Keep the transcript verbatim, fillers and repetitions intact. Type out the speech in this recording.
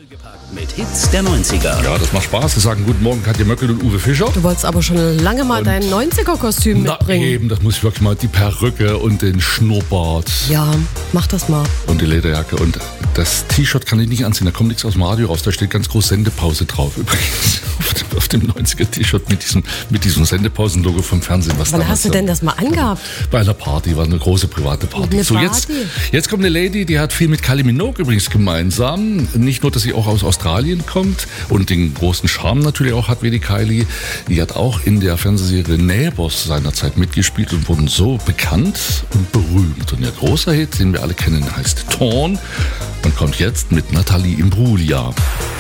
Vollgepackt mit Hits der neunziger. Ja, das macht Spaß. Wir sagen guten Morgen, Katja Möckel und Uwe Fischer. Du wolltest aber schon lange mal Und dein neunziger-Kostüm Na mitbringen. eben, das muss ich wirklich mal. Die Perücke und den Schnurrbart Ja, mach das mal. und die Lederjacke. Und das T-Shirt kann ich nicht anziehen, da kommt nichts aus dem Radio raus. Da steht ganz groß Sendepause drauf übrigens. Auf dem, auf dem neunziger-T-Shirt mit diesem, mit diesem Sendepausen-Logo vom Fernsehen. Was Wann damals hast du so- denn das mal angehabt? Bei einer Party, war eine große private Party. Eine so, jetzt, Party? jetzt kommt eine Lady, die hat viel mit Kylie Minogue übrigens gemeinsam. Nicht nur, dass sie auch aus Australien kommt und den großen Charme natürlich auch hat wie die Kylie. Die hat auch in der Fernsehserie Neighbours seinerzeit mitgespielt und wurden so bekannt und berühmt. Und ihr großer Hit, den wir alle kennen, heißt Torn und kommt jetzt mit Nathalie Imbruglia.